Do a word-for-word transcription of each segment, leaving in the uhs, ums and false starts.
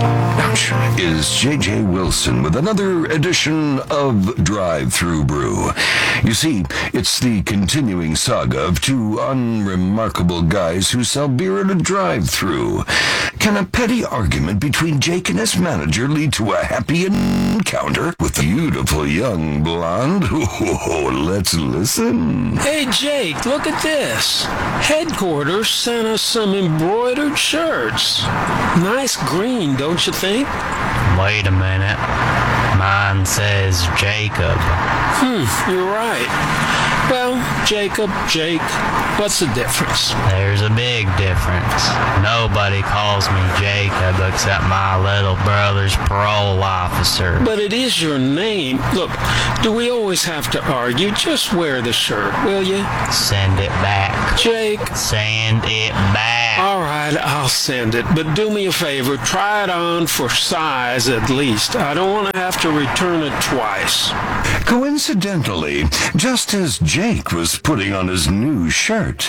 ouch, is J J Wilson with another edition of Drive-Thru Brew. You see, it's the continuing saga of two unremarkable guys who sell beer at a drive-thru. Can a petty argument between Jake and his manager lead to a happy encounter with a beautiful young blonde? Oh, let's listen. Hey, Jake, look at this. Headquarters sent us some embroidered shirts. Nice green, don't you think? Wait a minute. Mine says Jacob. Hmm, you're right. Well, Jacob, Jake, what's the difference? There's a big difference. Nobody calls me Jacob except my little brother's parole officer. But it is your name. Look, do we always have to argue? Just wear the shirt, will you? Send it back. Jake. Send it back. All right, I'll send it. But do me a favor. Try it on for size at least. I don't want to have to return it twice. Coincidentally, just as Jake was putting on his new shirt.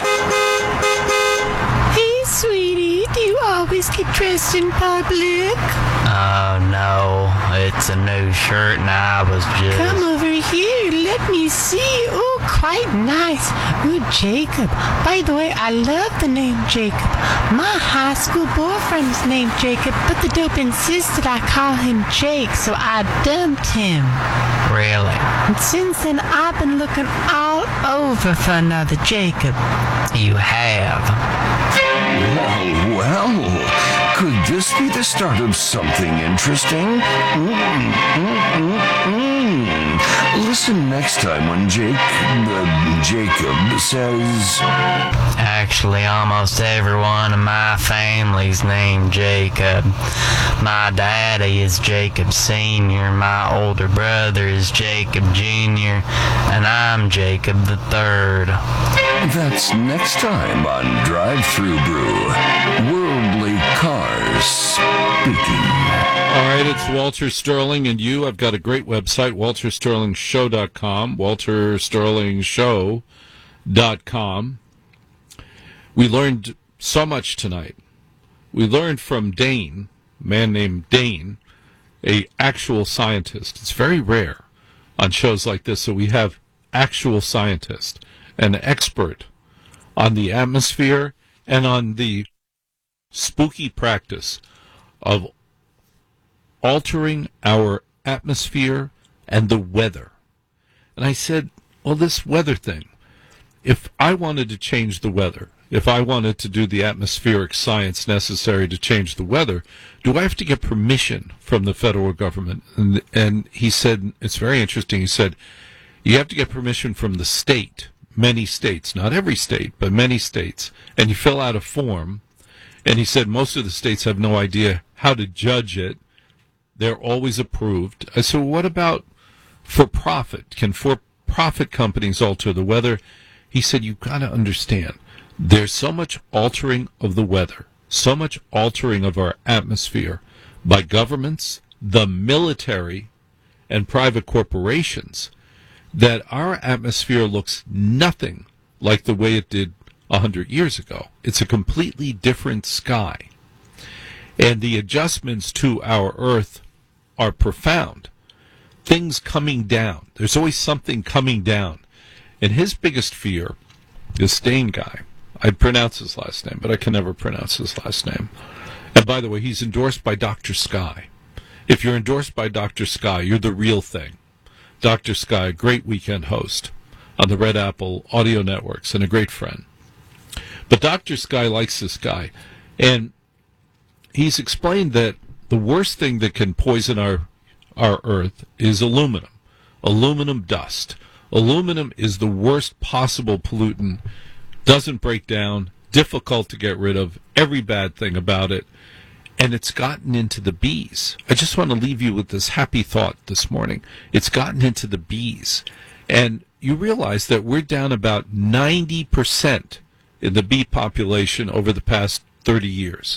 Hey, sweetie, do you always get dressed in public? Oh, no, it's a new shirt and I was just... Come over here, let me see. Oh, quite nice. Ooh, Jacob. By the way, I love the name Jacob. My high school boyfriend's named Jacob, but the dope insisted I call him Jake, so I dumped him. Really? And since then, I've been looking all over for another Jacob. You have? Well, well, could this be the start of something interesting? Mm, mm, mm, mm. Listen next time when Jake, uh, Jacob says... Actually, almost everyone in my family's named Jacob. My daddy is Jacob Senior, my older brother is Jacob Junior, and I'm Jacob the Third. That's next time on Drive-Thru Brew. Worldly Cars Speaking. All right, it's Walter Sterling and you. I've got a great website, walter sterling show dot com, walter sterling show dot com. We learned so much tonight. We learned from Dane, a man named Dane, a actual scientist. It's very rare on shows like this that we have actual scientist, an expert on the atmosphere and on the spooky practice of altering our atmosphere and the weather. And I said, well, this weather thing, if I wanted to change the weather, if I wanted to do the atmospheric science necessary to change the weather, do I have to get permission from the federal government? And, and he said, it's very interesting, he said, you have to get permission from the state, many states, not every state, but many states, and you fill out a form, and he said most of the states have no idea how to judge it. They're always approved. I said, well, what about for profit? Can for-profit companies alter the weather? He said, you've got to understand, there's so much altering of the weather, so much altering of our atmosphere by governments, the military, and private corporations, that our atmosphere looks nothing like the way it did a hundred years ago. It's a completely different sky. And the adjustments to our Earth are profound. Things coming down. There's always something coming down. And his biggest fear, this Dane guy, I'd pronounce his last name, but I can never pronounce his last name. And by the way, he's endorsed by Doctor Sky. If you're endorsed by Doctor Sky, you're the real thing. Doctor Sky, a great weekend host on the Red Apple audio networks and a great friend. But Doctor Sky likes this guy. And he's explained that the worst thing that can poison our our Earth is aluminum. Aluminum dust. Aluminum is the worst possible pollutant. Doesn't break down, difficult to get rid of, every bad thing about it. And it's gotten into the bees. I just want to leave you with this happy thought this morning. It's gotten into the bees. And you realize that we're down about ninety percent in the bee population over the past thirty years.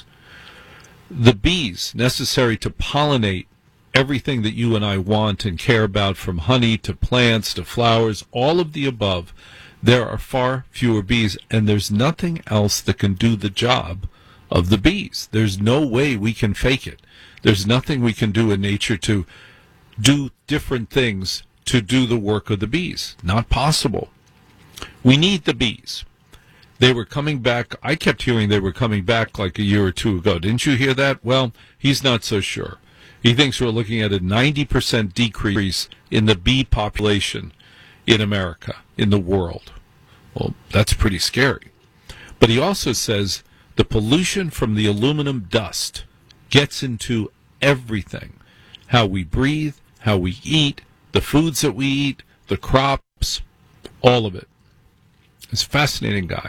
The bees necessary to pollinate everything that you and I want and care about, from honey to plants to flowers, all of the above, there are far fewer bees, and there's nothing else that can do the job of the bees. There's no way we can fake it. There's nothing we can do in nature to do different things to do the work of the bees. Not possible. We need the bees. They were coming back. I kept hearing they were coming back like a year or two ago. Didn't you hear that? Well, he's not so sure. He thinks we're looking at a ninety percent decrease in the bee population in America, in the world. Well, that's pretty scary. But he also says the pollution from the aluminum dust gets into everything. How we breathe, how we eat, the foods that we eat, the crops, all of it. He's a fascinating guy.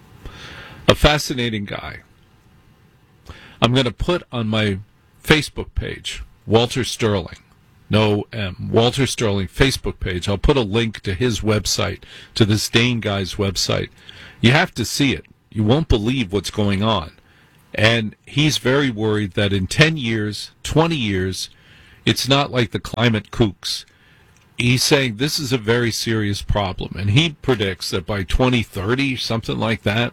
A fascinating guy. I'm going to put on my Facebook page, Walter Sterling, no M, Walter Sterling Facebook page. I'll put a link to his website, to this Dane guy's website. You have to see it. You won't believe what's going on. And he's very worried that in ten years, twenty years, it's not like the climate kooks. He's saying this is a very serious problem. And he predicts that by twenty thirty, something like that,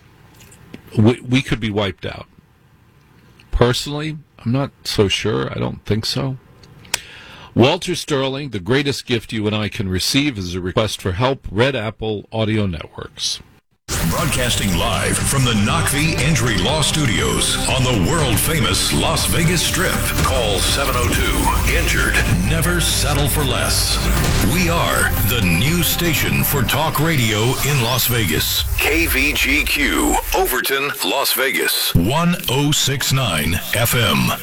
we, we could be wiped out. Personally, I'm not so sure. I don't think so. Walter Sterling, the greatest gift you and I can receive is a request for help, Red Apple Audio Networks. Broadcasting live from the Knockvie Injury Law Studios on the world-famous Las Vegas Strip. Call seven oh two, injured. Never settle for less. We are the new station for talk radio in Las Vegas. K V G Q, Overton, Las Vegas. one oh six point nine F M.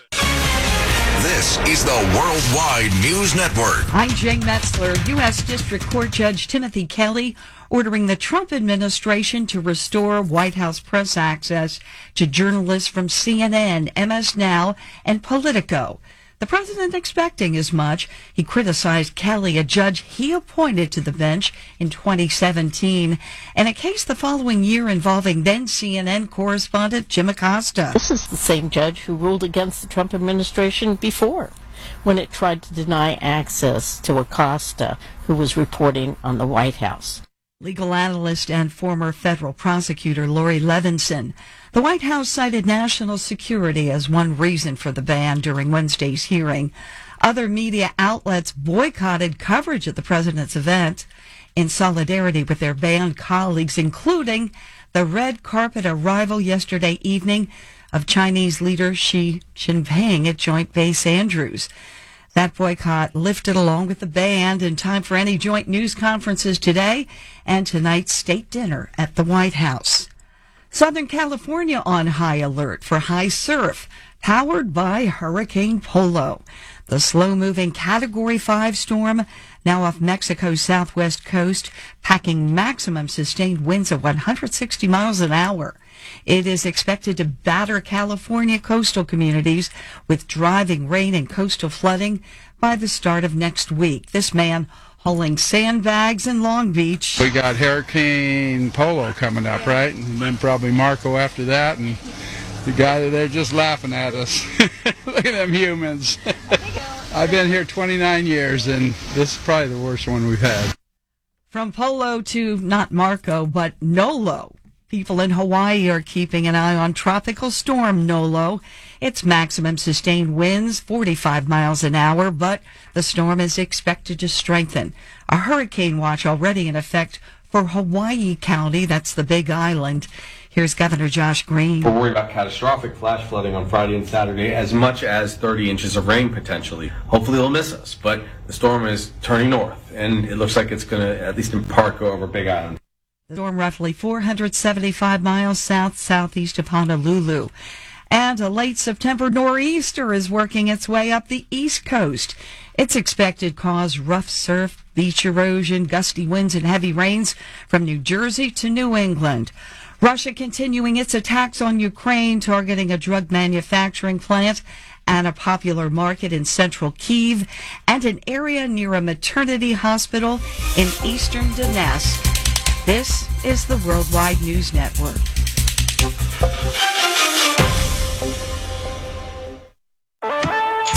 This is the Worldwide News Network. I'm Jane Metzler. U S. District Court Judge Timothy Kelly ordering the Trump administration to restore White House press access to journalists from C N N, M S Now, and Politico. The president expecting as much. He criticized Kelly, a judge he appointed to the bench in twenty seventeen, in a case the following year involving then C N N correspondent Jim Acosta. This is the same judge who ruled against the Trump administration before, when it tried to deny access to Acosta, who was reporting on the White House. Legal analyst and former federal prosecutor Lori Levinson. The White House cited national security as one reason for the ban during Wednesday's hearing. Other media outlets boycotted coverage of the president's event in solidarity with their banned colleagues, including the red carpet arrival yesterday evening of Chinese leader Xi Jinping at Joint Base Andrews. That boycott lifted along with the ban in time for any joint news conferences today and tonight's state dinner at the White House. Southern California on high alert for high surf, powered by Hurricane Polo. The slow-moving Category five storm, now off Mexico's southwest coast, packing maximum sustained winds of one hundred sixty miles an hour. It is expected to batter California coastal communities with driving rain and coastal flooding by the start of next week. This man hauling sandbags in Long Beach. We got Hurricane Polo coming up, right? And then probably Marco after that, and the guy there just laughing at us. Look at them humans. I've been here twenty-nine years, and this is probably the worst one we've had. From Polo to not Marco, but Nolo. People in Hawaii are keeping an eye on Tropical Storm Nolo. Its maximum sustained winds, forty-five miles an hour, but the storm is expected to strengthen. A hurricane watch already in effect for Hawaii County, that's the Big Island. Here's Governor Josh Green. We're worried about catastrophic flash flooding on Friday and Saturday, as much as thirty inches of rain potentially. Hopefully it'll miss us, but the storm is turning north, and it looks like it's going to, at least in part, go over Big Island. The storm roughly four hundred seventy-five miles south-southeast of Honolulu. And a late September nor'easter is working its way up the East Coast. It's expected to cause rough surf, beach erosion, gusty winds, and heavy rains from New Jersey to New England. Russia continuing its attacks on Ukraine, targeting a drug manufacturing plant and a popular market in central Kyiv and an area near a maternity hospital in eastern Donetsk. This is the Worldwide News Network.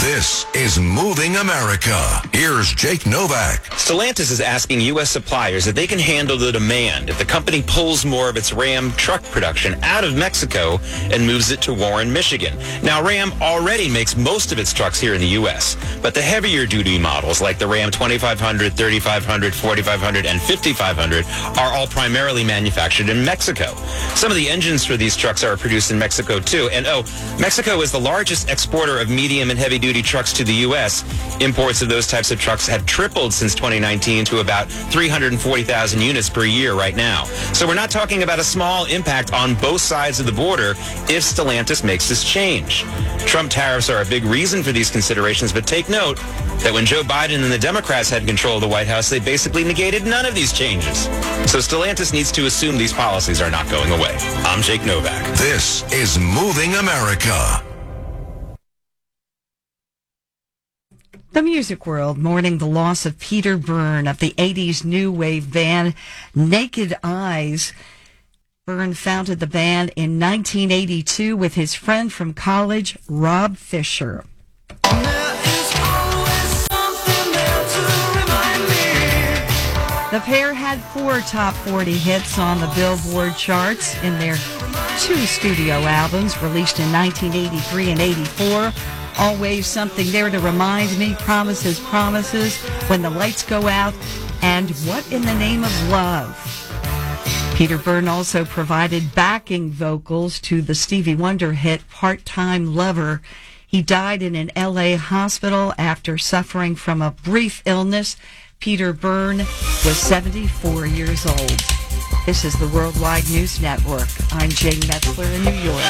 This is Moving America. Here's Jake Novak. Stellantis is asking U S suppliers if they can handle the demand if the company pulls more of its Ram truck production out of Mexico and moves it to Warren, Michigan. Now, Ram already makes most of its trucks here in the U S, but the heavier duty models like the Ram twenty-five hundred, thirty-five hundred, forty-five hundred, and fifty-five hundred are all primarily manufactured in Mexico. Some of the engines for these trucks are produced in Mexico, too. And, oh, Mexico is the largest exporter of medium and heavy-duty trucks to the U S. Imports of those types of trucks have tripled since twenty nineteen to about three hundred forty thousand units per year right now. So we're not talking about a small impact on both sides of the border if Stellantis makes this change. Trump tariffs are a big reason for these considerations, but take note that when Joe Biden and the Democrats had control of the White House, they basically negated none of these changes. So Stellantis needs to assume these policies are not going away. I'm Jake Novak. This is Moving America. The music world mourning the loss of Peter Byrne of the eighties new wave band Naked Eyes. Byrne founded the band in nineteen eighty-two with his friend from college, Rob Fisher. The pair had four top forty hits on the Billboard charts in their two studio albums released in nineteen eighty-three and eighty-four. Always Something There to Remind Me, Promises, Promises, When the Lights Go Out, and What in the Name of Love. Peter Byrne also provided backing vocals to the Stevie Wonder hit Part-Time Lover. He died in an L A hospital after suffering from a brief illness. Peter Byrne was seventy-four years old. This is the Worldwide News Network. I'm Jane Metzler in New York.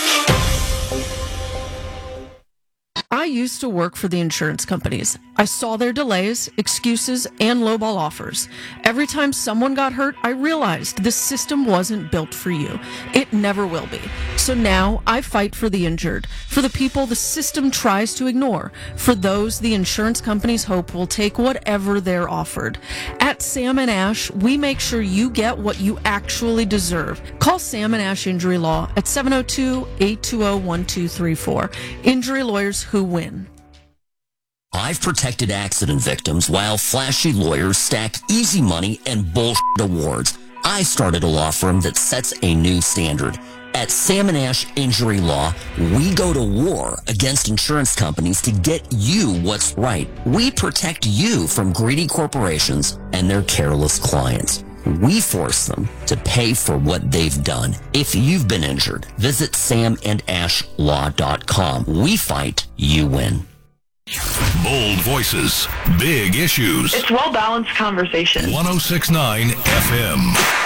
I used to work for the insurance companies. I saw their delays, excuses, and lowball offers. Every time someone got hurt, I realized this system wasn't built for you. It never will be. So now I fight for the injured, for the people the system tries to ignore, for those the insurance companies hope will take whatever they're offered. At Sam and Ash, we make sure you get what you actually deserve. Call Sam and Ash Injury Law at seven oh two, eight two zero, one two three four. Injury lawyers who win. I've protected accident victims while flashy lawyers stack easy money and bullshit awards. I started a law firm that sets a new standard. At Sam and Ash Injury Law, we go to war against insurance companies to get you what's right. We protect you from greedy corporations and their careless clients. We force them to pay for what they've done. If you've been injured, visit sam and ash law dot com. We fight, you win. Bold voices, big issues. It's well-balanced conversation. one oh six point nine F M.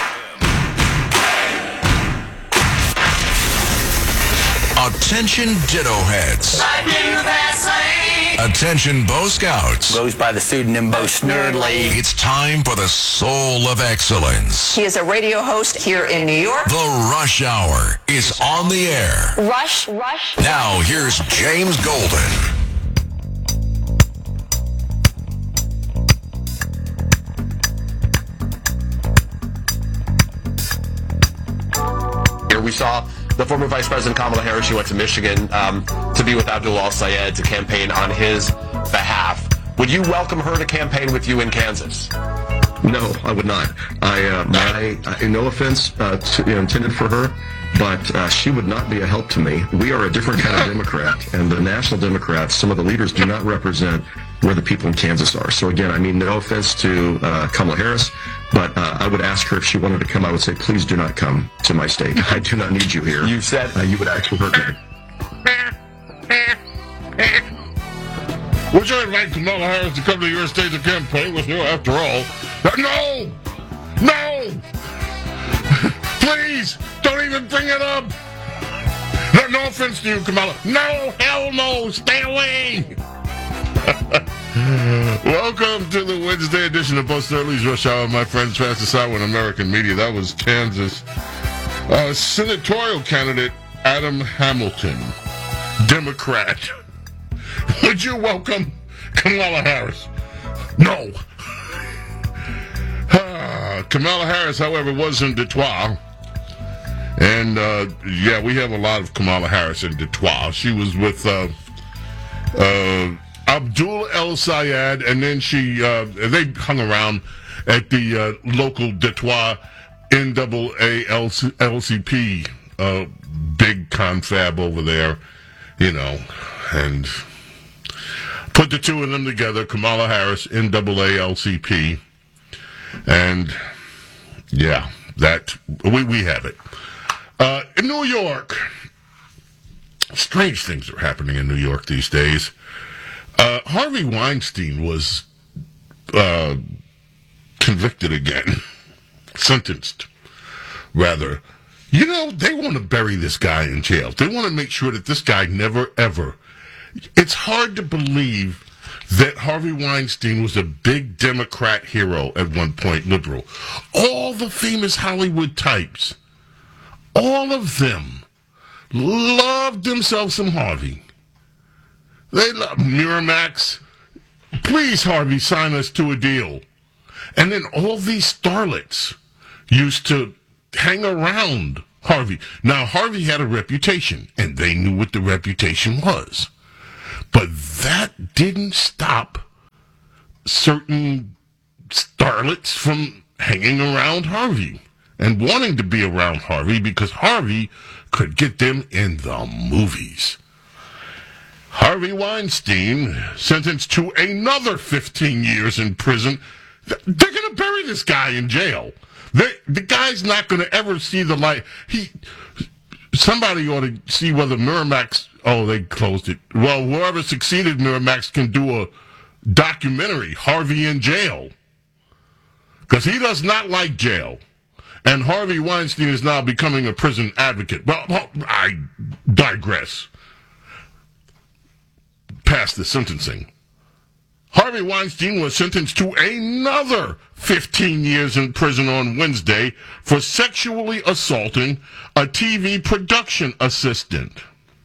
Attention Ditto Heads. Attention Bo Scouts. Goes by the pseudonym Bo Snerdley. It's time for the soul of excellence. He is a radio host here in New York. The Rush Hour is on the air. Rush, Rush. Now here's James Golden. Here we saw the former Vice President Kamala Harris. She went to Michigan um, to be with Abdul al-Sayed to campaign on his behalf. Would you welcome her to campaign with you in Kansas? No, I would not. I, uh, my, uh, no offense uh, to, you know, intended for her, but uh, she would not be a help to me. We are a different kind of Democrat, and the National Democrats, some of the leaders do not represent where the people in Kansas are. So again, I mean no offense to uh, Kamala Harris, but uh, I would ask her if she wanted to come. I would say, please do not come to my state. I do not need you here. You said uh, you would actually hurt me. Would you invite Kamala Harris to come to your state to campaign with you after all? No! No! Please! Don't even bring it up! No, no offense to you, Kamala. No! Hell no! Stay away! Welcome to the Wednesday edition of Bo Snerdley's Rush Hour. My friends, fastest hour in American media. That was Kansas. Uh, senatorial candidate Adam Hamilton, Democrat. Would you welcome Kamala Harris? No. Uh, Kamala Harris, however, was in Detroit. And, uh, yeah, we have a lot of Kamala Harris in Detroit. She was with uh, uh, Abdul El Sayed, and then she, uh, they hung around at the uh, local Detroit N double A L C P uh, big confab over there, you know, and put the two of them together, Kamala Harris, N double A L C P, and yeah, that, we, we have it. Uh, in New York, strange things are happening in New York these days. Uh, Harvey Weinstein was uh, convicted again, sentenced, rather. You know, they want to bury this guy in jail. They want to make sure that this guy never, ever. It's hard to believe that Harvey Weinstein was a big Democrat hero at one point, liberal. All the famous Hollywood types, all of them loved themselves some Harvey. They love Miramax. Please, Harvey, sign us to a deal. And then all these starlets used to hang around Harvey. Now, Harvey had a reputation, and they knew what the reputation was. But that didn't stop certain starlets from hanging around Harvey and wanting to be around Harvey because Harvey could get them in the movies. Harvey Weinstein sentenced to another fifteen years in prison. They're going to bury this guy in jail. They, the guy's not going to ever see the light. He, somebody ought to see whether Miramax, oh, they closed it. Well, whoever succeeded Miramax can do a documentary, Harvey in Jail. Because he does not like jail. And Harvey Weinstein is now becoming a prison advocate. Well, I digress. Past the sentencing. Harvey Weinstein was sentenced to another fifteen years in prison on Wednesday for sexually assaulting a T V production assistant.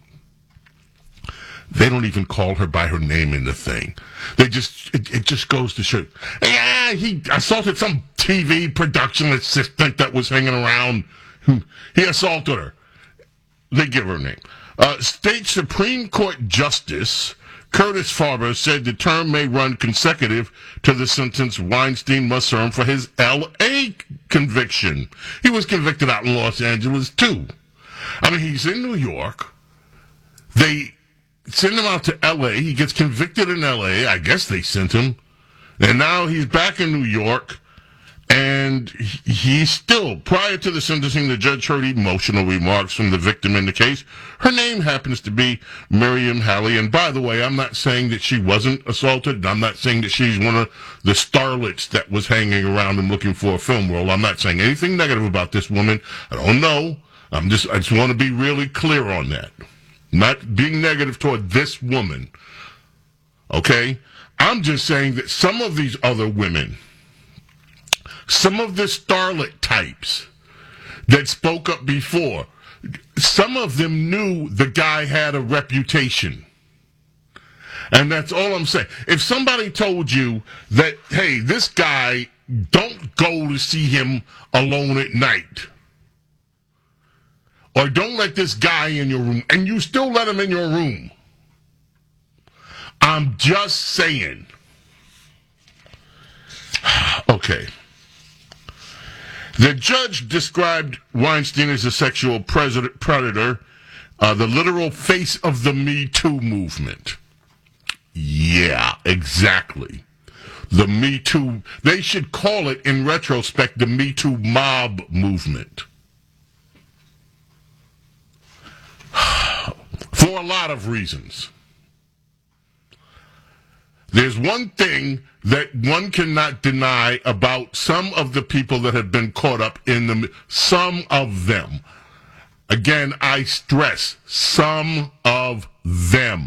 They don't even call her by her name in the thing. They just, it, it just goes to show, yeah, he assaulted some T V production assistant that was hanging around. He assaulted her. They give her a name. Uh, State Supreme Court Justice Curtis Farber said the term may run consecutive to the sentence Weinstein must serve for his L A conviction. He was convicted out in Los Angeles, too. I mean, he's in New York. They send him out to L A. He gets convicted in L A. I guess they sent him. And now he's back in New York. And he's still, prior to the sentencing, the judge heard emotional remarks from the victim in the case. Her name happens to be Miriam Halley. And by the way, I'm not saying that she wasn't assaulted. I'm not saying that she's one of the starlets that was hanging around and looking for a film role. I'm not saying anything negative about this woman. I don't know. I'm just, I just want to be really clear on that. Not being negative toward this woman. Okay? I'm just saying that some of these other women, some of the starlet types that spoke up before, some of them knew the guy had a reputation. And that's all I'm saying. If somebody told you that, hey, this guy, don't go to see him alone at night, or don't let this guy in your room, and you still let him in your room, I'm just saying. Okay. The judge described Weinstein as a sexual predator, uh, the literal face of the Me Too movement. Yeah, exactly. The Me Too, they should call it, in retrospect, the Me Too mob movement. For a lot of reasons. There's one thing that one cannot deny about some of the people that have been caught up in the, some of them. Again, I stress, some of them.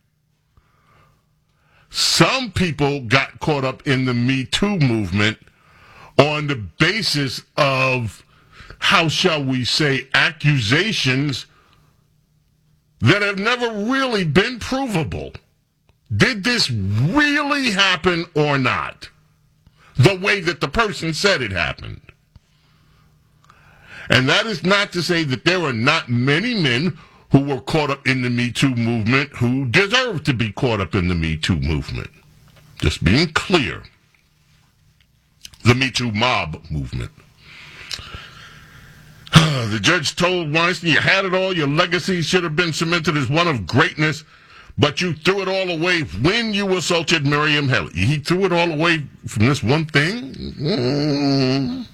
Some people got caught up in the Me Too movement on the basis of, how shall we say, accusations that have never really been provable. Did this really happen or not? The way that the person said it happened. And that is not to say that there are not many men who were caught up in the Me Too movement who deserve to be caught up in the Me Too movement. Just being clear. The Me Too mob movement. The judge told Weinstein, you had it all, your legacy should have been cemented as one of greatness, but you threw it all away when you assaulted Miriam Haley. He threw it all away from this one thing? Mm.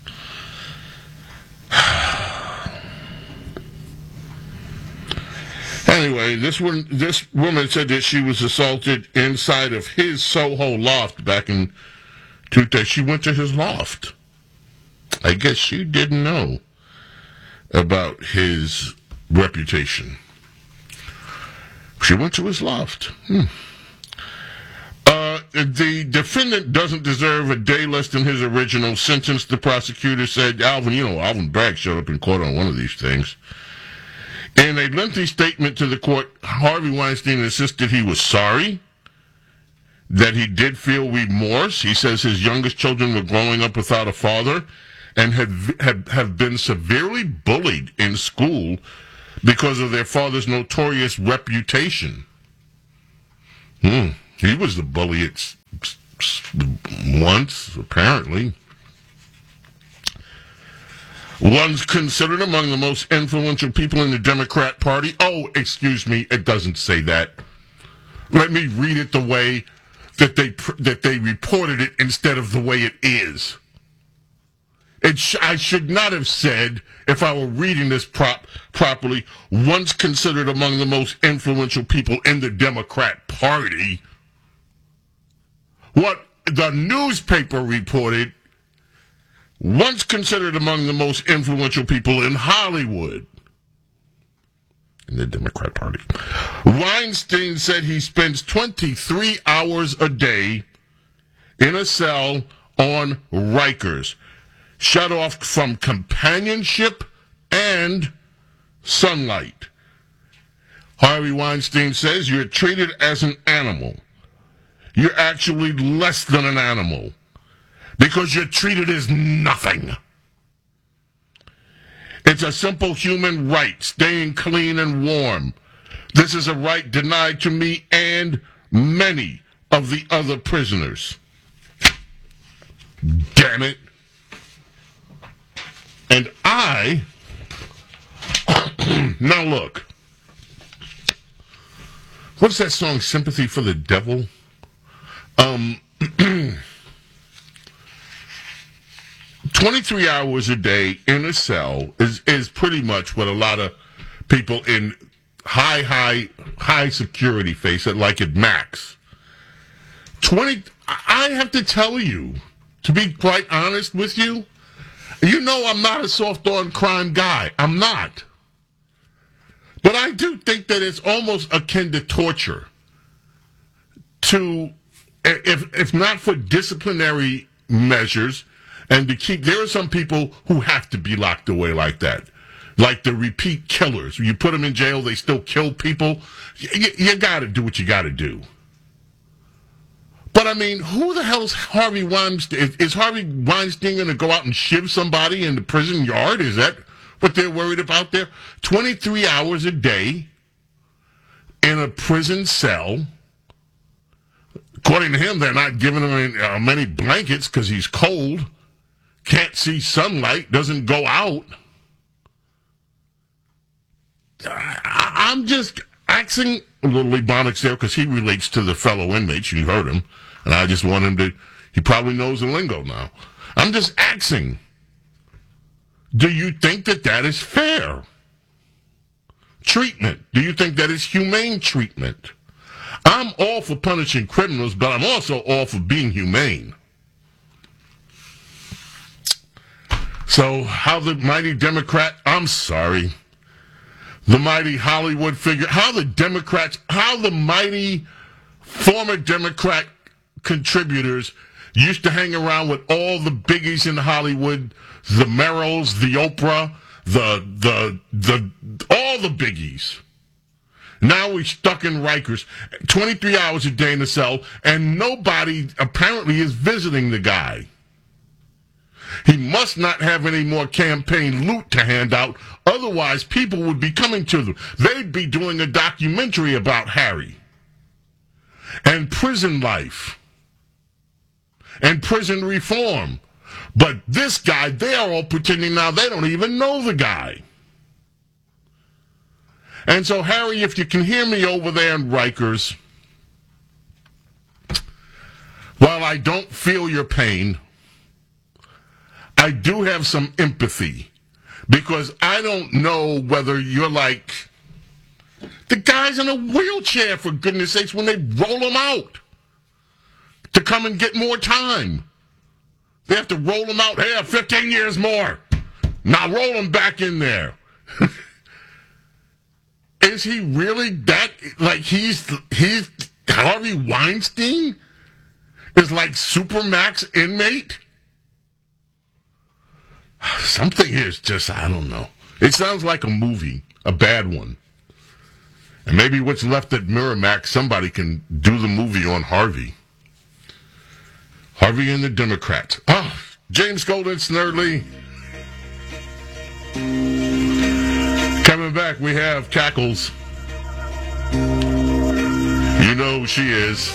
Anyway, this one, this woman said that she was assaulted inside of his Soho loft back in two thousand. She went to his loft. I guess she didn't know about his reputation. She went to his loft. Hmm. Uh, the defendant doesn't deserve a day less than his original sentence, the prosecutor said. Alvin, you know, Alvin Bragg showed up in court on one of these things. In a lengthy statement to the court, Harvey Weinstein insisted he was sorry, that he did feel remorse. He says his youngest children were growing up without a father and had, had have been severely bullied in school because of their father's notorious reputation. Hmm. He was the bully at once, apparently. One's considered among the most influential people in the Democrat Party. Oh, excuse me, it doesn't say that. Let me read it the way that they that they reported it instead of the way it is. It sh- I should not have said, if I were reading this prop properly, once considered among the most influential people in the Democrat Party. What the newspaper reported, once considered among the most influential people in Hollywood, in the Democrat Party. Weinstein said he spends twenty-three hours a day in a cell on Rikers, shut off from companionship and sunlight. Harvey Weinstein says you're treated as an animal. You're actually less than an animal because you're treated as nothing. It's a simple human right, staying clean and warm. This is a right denied to me and many of the other prisoners. Damn it. And I, now look, what's that song, Sympathy for the Devil? Um, twenty-three hours a day in a cell is, is pretty much what a lot of people in high, high, high security face it, like at max. twenty, I have to tell you, to be quite honest with you, you know I'm not a soft on crime guy. I'm not. But I do think that it's almost akin to torture. To, if if not for disciplinary measures, and to keep, there are some people who have to be locked away like that. Like the repeat killers. You put them in jail, they still kill people. You, you gotta do what you gotta do. But I mean, who the hell is Harvey Weinstein? Is, is Harvey Weinstein going to go out and shiv somebody in the prison yard? Is that what they're worried about there? twenty-three hours a day in a prison cell. According to him, they're not giving him uh, many blankets because he's cold, can't see sunlight, doesn't go out. I, I'm just axing a little Ebonics there because he relates to the fellow inmates. You heard him. And I just want him to, he probably knows the lingo now. I'm just axing. Do you think that that is fair treatment? Do you think that is humane treatment? I'm all for punishing criminals, but I'm also all for being humane. So how the mighty Democrat, I'm sorry, the mighty Hollywood figure, how the Democrats, how the mighty former Democrat contributors used to hang around with all the biggies in Hollywood, the Merrills, the Oprah, the, the, the, all the biggies. Now we're stuck in Rikers, twenty-three hours a day in the cell, and nobody apparently is visiting the guy. He must not have any more campaign loot to hand out. Otherwise, people would be coming to them. They'd be doing a documentary about Harry and prison life and prison reform. But this guy, they are all pretending now they don't even know the guy. And so, Harry, if you can hear me over there in Rikers, while I don't feel your pain, I do have some empathy, because I don't know whether you're like the guys in a wheelchair, for goodness sakes, when they roll them out to come and get more time. They have to roll them out. Hey, fifteen years more. Now roll them back in there. Is he really that, like he's, he's Harvey Weinstein? Is like Supermax inmate? Something here is just, I don't know. It sounds like a movie, a bad one. And maybe what's left at Miramax, somebody can do the movie on Harvey. Harvey and the Democrats. Oh, James Golden Snerdley. Coming back, we have Cackles. You know who she is.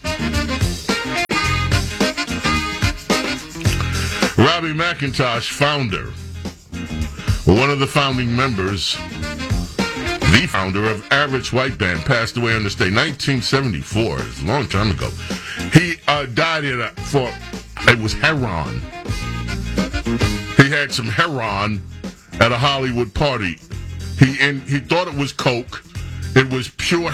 Robbie McIntosh, founder, one of the founding members, the founder of Average White Band, passed away on this day, nineteen seventy-four. It's a long time ago. He uh, died in a, for, it was heroin. He had some heroin at a Hollywood party. He and he thought it was coke. It was pure